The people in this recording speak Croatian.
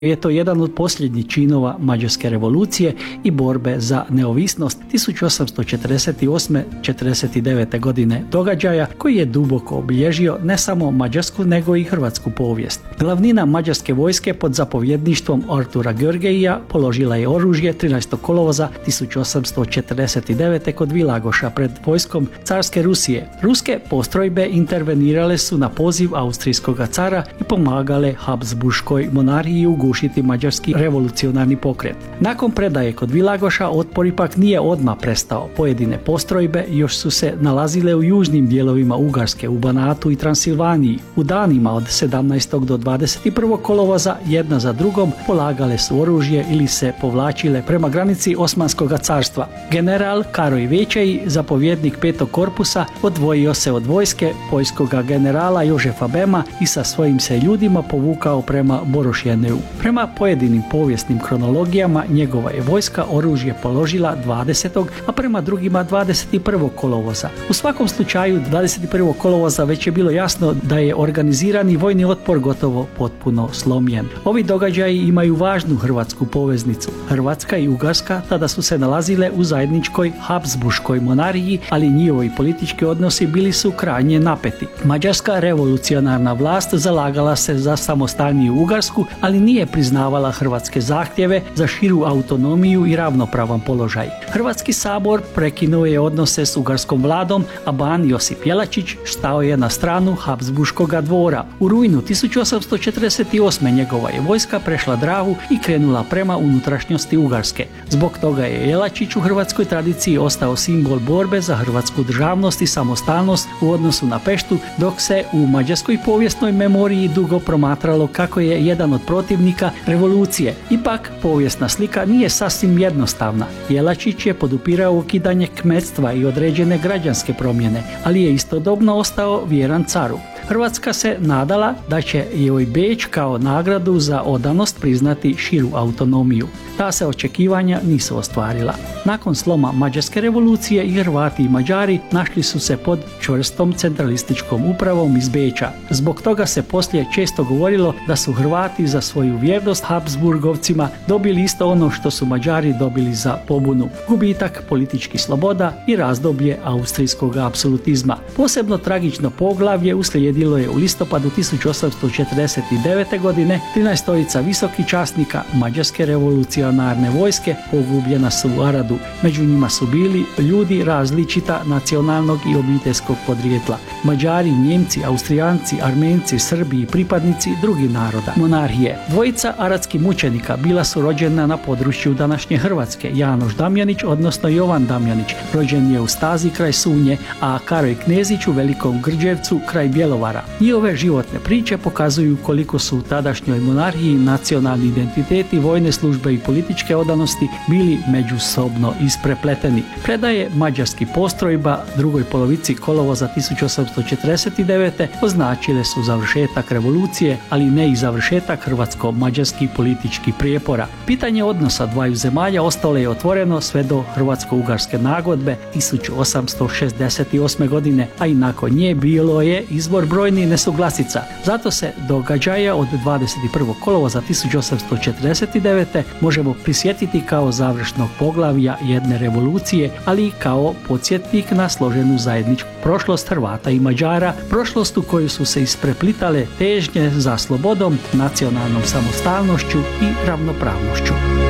Je to jedan od posljednjih činova Mađarske revolucije i borbe za neovisnost 1848-49. godine događaja koji je duboko obilježio ne samo mađarsku nego i hrvatsku povijest. Glavnina mađarske vojske pod zapovjedništvom Artura Görgeija položila je oružje 13. kolovoza 1849. kod Vilagoša pred vojskom carske Rusije. Ruske postrojbe intervenirale su na poziv austrijskog cara i pomagale Habsburškoj monarhiji ugušiti mađarski revolucionarni pokret. Nakon predaje kod Vilagoša otpor ipak nije odmah prestao. Pojedine postrojbe još su se nalazile u južnim dijelovima Ugarske, u Banatu i Transilvaniji. U danima od 17. do 21. kolovoza jedna za drugom polagale su oružje ili se povlačile prema granici Osmanskog carstva. General Karoj Večeji, zapovjednik 5. korpusa, odvojio se od vojske poljskoga generala Jožefa Bema i sa svojim se ljudima povukao prema Borošjeneu. Prema pojedinim povijesnim kronologijama njegova je vojska oružje položila 20. a prema drugima 21. kolovoza. U svakom slučaju 21. kolovoza već je bilo jasno da je organizirani vojni otpor gotovo potpuno slomljen. Ovi događaji imaju važnu hrvatsku poveznicu. Hrvatska i Ugarska tada su se nalazile u zajedničkoj Habsburškoj monarhiji, ali njihovi politički odnosi bili su krajnje napeti. Mađarska revolucionarna vlast zalagala se za samostalniju Ugarsku, ali nije priznavala hrvatske zahtjeve za širu autonomiju i ravnopravan položaj. Hrvatski sabor prekinuo je odnose s ugarskom vladom, a ban Josip Jelačić stao je na stranu Habsburškoga dvora. U rujnu 1848. njegova je vojska prešla Dravu i krenula prema unutrašnjosti Ugarske. Zbog toga je Jelačić u hrvatskoj tradiciji ostao simbol borbe za hrvatsku državnost i samostalnost u odnosu na Peštu, dok se u mađarskoj povijesnoj memoriji dugo promatralo kako je jedan od protivnika revolucije. Ipak, povijesna slika nije sasvim jednostavna. Jelačić je podupirao ukidanje kmetstva i određene građanske promjene, ali je istodobno ostao vjeran caru. Hrvatska se nadala da će joj Beč kao nagradu za odanost priznati širu autonomiju. Ta se očekivanja nisu ostvarila. Nakon sloma Mađarske revolucije i Hrvati i Mađari našli su se pod čvrstom centralističkom upravom iz Beča. Zbog toga se poslije često govorilo da su Hrvati za svoju vjernost Habsburgovcima dobili isto ono što su Mađari dobili za pobunu: gubitak političkih sloboda i razdoblje austrijskog apsolutizma. Posebno tragično poglavlje uslijedilo je u listopadu 1849. godine. 13 visokih časnika Mađarske revolucionarne vojske pogubljena su u Aradu. Među njima su bili ljudi različita nacionalnog i obiteljskog podrijetla: Mađari, Njemci, Austrijanci, Armenci, Srbi i pripadnici drugih naroda monarhije. Dvojica aradskih mučenika bila su rođena na području današnje Hrvatske: Janoš Damjanić, odnosno Jovan Damjanić, rođen je u Stazi kraj Sunje, a Karoj Knezić u Velikom Grđevcu kraj Bjelovara. Njihove životne priče pokazuju koliko su u tadašnjoj monarhiji nacionalni identiteti, vojne službe i političke odanosti bili međusobno isprepleteni. Predaje mađarskih postrojba drugoj polovici kolovoza 1849. označile su završetak revolucije, ali ne i završetak hrvatsko-mađarskih političkih prijepora. Pitanje odnosa dvaju zemalja ostalo je otvoreno sve do Hrvatsko-Ugarske nagodbe 1868. godine, a i nakon nje bilo je izvor brojnih nesuglasica. Zato se događaja od 21. kolovoza 1849. možemo prisjetiti kao završnog poglavlja jedne revolucije, ali i kao podsjetnik na složenu zajedničku prošlost Hrvata i Mađara, prošlost u kojoj su se ispreplitale težnje za slobodom, nacionalnom samostalnošću i ravnopravnošću.